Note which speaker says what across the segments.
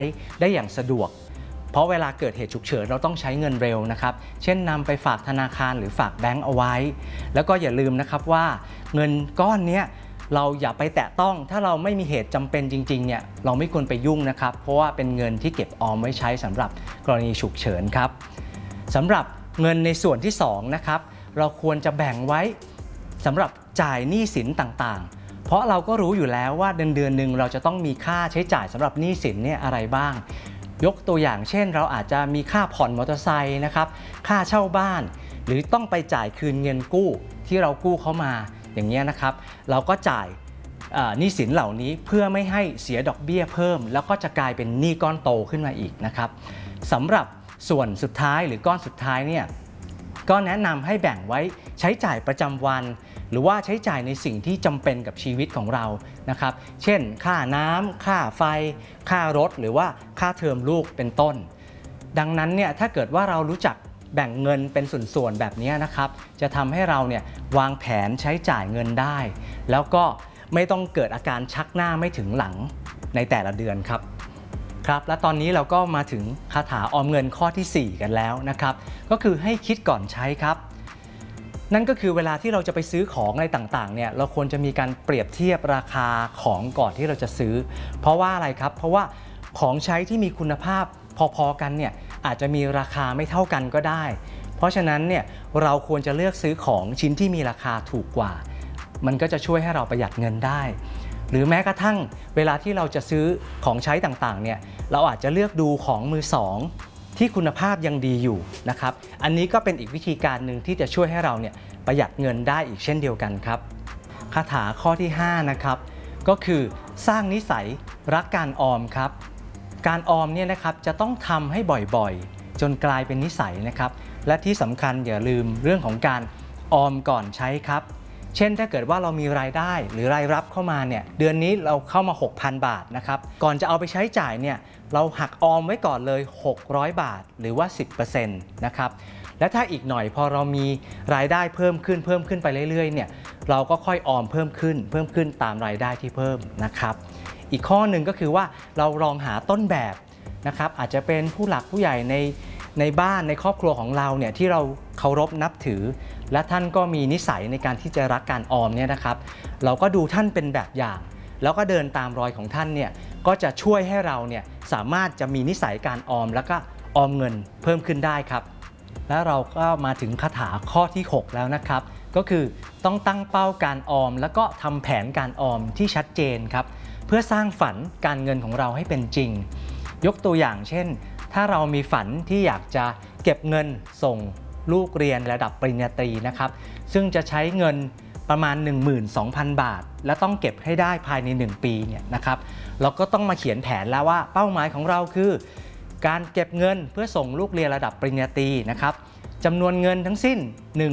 Speaker 1: ได้อย่างสะดวกเพราะเวลาเกิดเหตุฉุกเฉินเราต้องใช้เงินเร็วนะครับเช่นนำไปฝากธนาคารหรือฝากแบงก์เอาไว้แล้วก็อย่าลืมนะครับว่าเงินก้อนนี้เราอย่าไปแตะต้องถ้าเราไม่มีเหตุจำเป็นจริงๆเนี่ยเราไม่ควรไปยุ่งนะครับเพราะว่าเป็นเงินที่เก็บออมไว้ใช้สำหรับกรณีฉุกเฉินครับสำหรับเงินในส่วนที่2นะครับเราควรจะแบ่งไว้สำหรับจ่ายหนี้สินต่างๆเพราะเราก็รู้อยู่แล้วว่าเดือนหนึ่งเราจะต้องมีค่าใช้จ่ายสำหรับหนี้สินเนี่ยอะไรบ้างยกตัวอย่างเช่นเราอาจจะมีค่าผ่อนมอเตอร์ไซค์นะครับค่าเช่าบ้านหรือต้องไปจ่ายคืนเงินกู้ที่เรากู้เข้ามาอย่างเงี้ยนะครับเราก็จ่ายหนี้สินเหล่านี้เพื่อไม่ให้เสียดอกเบี้ยเพิ่มแล้วก็จะกลายเป็นหนี้ก้อนโตขึ้นมาอีกนะครับสำหรับส่วนสุดท้ายหรือก้อนสุดท้ายเนี่ยก็แนะนำให้แบ่งไว้ใช้จ่ายประจำวันหรือว่าใช้จ่ายในสิ่งที่จำเป็นกับชีวิตของเรานะครับเช่นค่าน้ำค่าไฟค่ารถหรือว่าค่าเทอมลูกเป็นต้นดังนั้นเนี่ยถ้าเกิดว่าเรารู้จักแบ่งเงินเป็นส่วนๆแบบนี้นะครับจะทำให้เราเนี่ยวางแผนใช้จ่ายเงินได้แล้วก็ไม่ต้องเกิดอาการชักหน้าไม่ถึงหลังในแต่ละเดือนครับและตอนนี้เราก็มาถึงคาถาออมเงินข้อที่4กันแล้วนะครับก็คือให้คิดก่อนใช้ครับนั่นก็คือเวลาที่เราจะไปซื้อของอะไรต่างๆเนี่ยเราควรจะมีการเปรียบเทียบราคาของก่อนที่เราจะซื้อเพราะว่าอะไรครับเพราะว่าของใช้ที่มีคุณภาพพอๆกันเนี่ยอาจจะมีราคาไม่เท่ากันก็ได้เพราะฉะนั้นเนี่ยเราควรจะเลือกซื้อของชิ้นที่มีราคาถูกกว่ามันก็จะช่วยให้เราประหยัดเงินได้หรือแม้กระทั่งเวลาที่เราจะซื้อของใช้ต่างๆเนี่ยเราอาจจะเลือกดูของมือสองที่คุณภาพยังดีอยู่นะครับอันนี้ก็เป็นอีกวิธีการหนึ่งที่จะช่วยให้เราเนี่ยประหยัดเงินได้อีกเช่นเดียวกันครับคาถาข้อที่5นะครับก็คือสร้างนิสัยรักการออมครับการออมเนี่ยนะครับจะต้องทำให้บ่อยๆจนกลายเป็นนิสัยนะครับและที่สำคัญอย่าลืมเรื่องของการออมก่อนใช้ครับเช่นถ้าเกิดว่าเรามีรายได้หรือรายรับเข้ามาเนี่ยเดือนนี้เราเข้ามา 6,000 บาทนะครับก่อนจะเอาไปใช้จ่ายเนี่ยเราหักออมไว้ก่อนเลย600 บาทหรือว่า 10% นะครับและถ้าอีกหน่อยพอเรามีรายได้เพิ่มขึ้นไปเรื่อยๆเนี่ยเราก็ค่อยออมเพิ่มขึ้นตามรายได้ที่เพิ่มนะครับอีกข้อหนึ่งก็คือว่าเราลองหาต้นแบบนะครับอาจจะเป็นผู้หลักผู้ใหญ่ในบ้านในครอบครัวของเราเนี่ยที่เราเคารพนับถือและท่านก็มีนิสัยในการที่จะรักการออมเนี่ยนะครับเราก็ดูท่านเป็นแบบอย่างแล้วก็เดินตามรอยของท่านเนี่ยก็จะช่วยให้เราเนี่ยสามารถจะมีนิสัยการออมแล้วก็ออมเงินเพิ่มขึ้นได้ครับและเราก็มาถึงคาถาข้อที่6แล้วนะครับก็คือต้องตั้งเป้าการออมแล้วก็ทำแผนการออมที่ชัดเจนครับเพื่อสร้างฝันการเงินของเราให้เป็นจริงยกตัวอย่างเช่นถ้าเรามีฝันที่อยากจะเก็บเงินส่งลูกเรียนระดับปริญญาตรีนะครับซึ่งจะใช้เงินประมาณ 12,000 บาทและต้องเก็บให้ได้ภายใน1 ปีเนี่ยนะครับเราก็ต้องมาเขียนแผนแล้วว่าเป้าหมายของเราคือการเก็บเงินเพื่อส่งลูกเรียนระดับปริญญาตรีนะครับจำนวนเงินทั้งสิ้น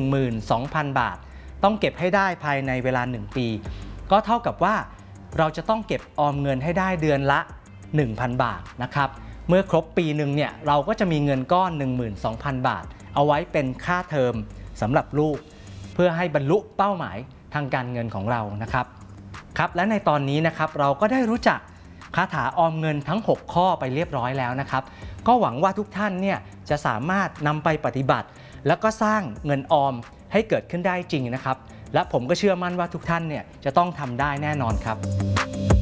Speaker 1: 12,000 บาทต้องเก็บให้ได้ภายในเวลา1 ปีก็เท่ากับว่าเราจะต้องเก็บออมเงินให้ได้เดือนละ 1,000 บาทนะครับเมื่อครบปีหนึ่งเนี่ยเราก็จะมีเงินก้อน 12,000 บาทเอาไว้เป็นค่าเทอมสำหรับลูกเพื่อให้บรรลุเป้าหมายทางการเงินของเรานะครับและในตอนนี้นะครับเราก็ได้รู้จักคาถาออมเงินทั้ง6ข้อไปเรียบร้อยแล้วนะครับก็หวังว่าทุกท่านเนี่ยจะสามารถนำไปปฏิบัติแล้วก็สร้างเงินออมให้เกิดขึ้นได้จริงนะครับและผมก็เชื่อมั่นว่าทุกท่านเนี่ยจะต้องทำได้แน่นอนครับ